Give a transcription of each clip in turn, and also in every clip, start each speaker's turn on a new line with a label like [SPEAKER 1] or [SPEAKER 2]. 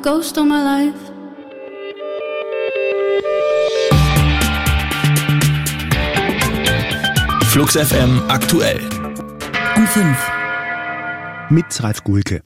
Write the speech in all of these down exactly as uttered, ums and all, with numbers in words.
[SPEAKER 1] Ghost of my life.
[SPEAKER 2] Flux F M aktuell.
[SPEAKER 3] Um fünf.
[SPEAKER 4] Mit Ralf Gulke.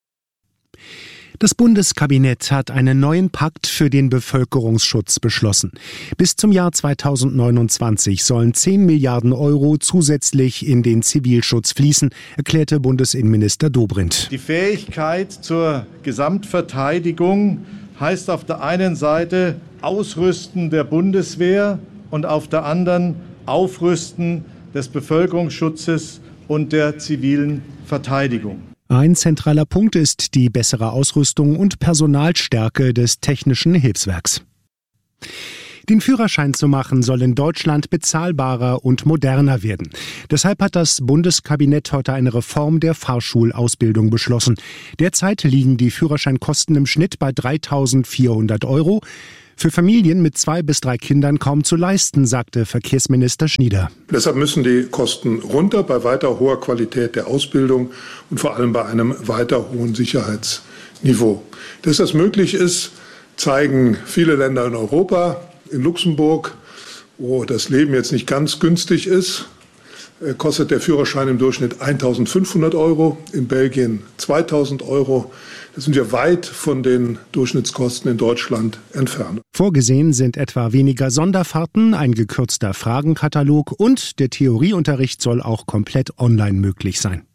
[SPEAKER 4] Das Bundeskabinett hat einen neuen Pakt für den Bevölkerungsschutz beschlossen. Bis zum Jahr zweitausendneunundzwanzig sollen zehn Milliarden Euro zusätzlich in den Zivilschutz fließen, erklärte Bundesinnenminister Dobrindt.
[SPEAKER 5] Die Fähigkeit zur Gesamtverteidigung heißt auf der einen Seite Ausrüsten der Bundeswehr und auf der anderen Aufrüsten des Bevölkerungsschutzes und der zivilen Verteidigung.
[SPEAKER 4] Ein zentraler Punkt ist die bessere Ausrüstung und Personalstärke des Technischen Hilfswerks. Den Führerschein zu machen soll in Deutschland bezahlbarer und moderner werden. Deshalb hat das Bundeskabinett heute eine Reform der Fahrschulausbildung beschlossen. Derzeit liegen die Führerscheinkosten im Schnitt bei dreitausendvierhundert Euro. Für Familien mit zwei bis drei Kindern kaum zu leisten, sagte Verkehrsminister Schnieder.
[SPEAKER 6] Deshalb müssen die Kosten runter bei weiter hoher Qualität der Ausbildung und vor allem bei einem weiter hohen Sicherheitsniveau. Dass das möglich ist, zeigen viele Länder in Europa. In Luxemburg, wo das Leben jetzt nicht ganz günstig ist, kostet der Führerschein im Durchschnitt eintausendfünfhundert Euro, in Belgien zweitausend Euro. Da sind wir weit von den Durchschnittskosten in Deutschland entfernt.
[SPEAKER 4] Vorgesehen sind etwa weniger Sonderfahrten, ein gekürzter Fragenkatalog und der Theorieunterricht soll auch komplett online möglich sein.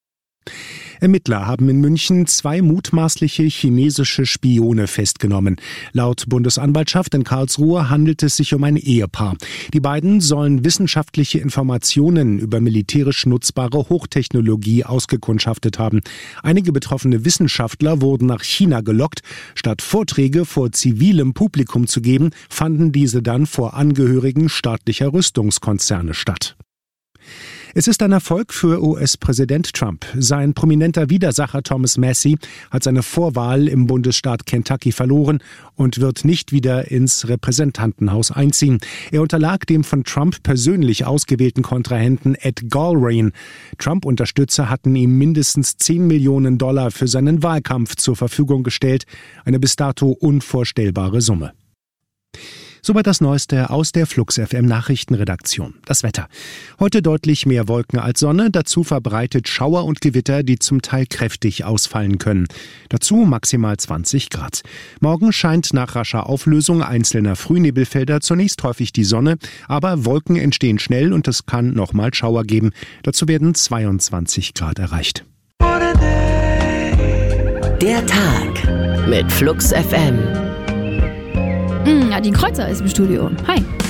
[SPEAKER 4] Ermittler haben in München zwei mutmaßliche chinesische Spione festgenommen. Laut Bundesanwaltschaft in Karlsruhe handelt es sich um ein Ehepaar. Die beiden sollen wissenschaftliche Informationen über militärisch nutzbare Hochtechnologie ausgekundschaftet haben. Einige betroffene Wissenschaftler wurden nach China gelockt. Statt Vorträge vor zivilem Publikum zu geben, fanden diese dann vor Angehörigen staatlicher Rüstungskonzerne statt. Es ist ein Erfolg für U S-Präsident Trump. Sein prominenter Widersacher Thomas Massie hat seine Vorwahl im Bundesstaat Kentucky verloren und wird nicht wieder ins Repräsentantenhaus einziehen. Er unterlag dem von Trump persönlich ausgewählten Kontrahenten Ed Galbraith. Trump-Unterstützer hatten ihm mindestens zehn Millionen Dollar für seinen Wahlkampf zur Verfügung gestellt. Eine bis dato unvorstellbare Summe. Soweit das Neueste aus der Flux F M Nachrichtenredaktion. Das Wetter. Heute deutlich mehr Wolken als Sonne, dazu verbreitet Schauer und Gewitter, die zum Teil kräftig ausfallen können. Dazu maximal zwanzig Grad. Morgen scheint nach rascher Auflösung einzelner Frühnebelfelder zunächst häufig die Sonne, aber Wolken entstehen schnell und es kann nochmal Schauer geben. Dazu werden zweiundzwanzig Grad erreicht.
[SPEAKER 3] Der Tag mit Flux F M.
[SPEAKER 1] Nadine Kreuzer ist im Studio. Hi.